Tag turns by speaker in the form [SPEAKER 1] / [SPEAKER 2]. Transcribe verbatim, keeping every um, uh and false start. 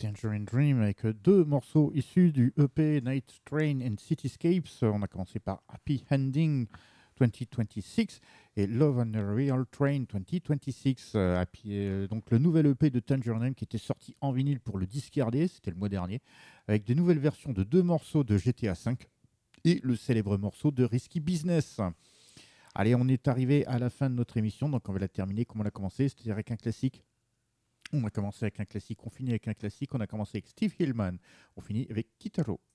[SPEAKER 1] Tangerine Dream avec deux morceaux issus du E P Night Train and Cityscapes. On a commencé par Happy Ending vingt vingt-six et Love on a Real Train vingt vingt-six. Euh, Happy, euh, donc le nouvel E P de Tangerine Dream qui était sorti en vinyle pour le discarder, c'était le mois dernier, avec des nouvelles versions de deux morceaux de G T A cinq et le célèbre morceau de Risky Business. Allez, on est arrivé à la fin de notre émission, donc on va la terminer comme on l'a commencé, c'est-à-dire avec un classique. On a commencé avec un classique, on finit avec un classique, on a commencé avec Steve Hillman, on finit avec Kitaro.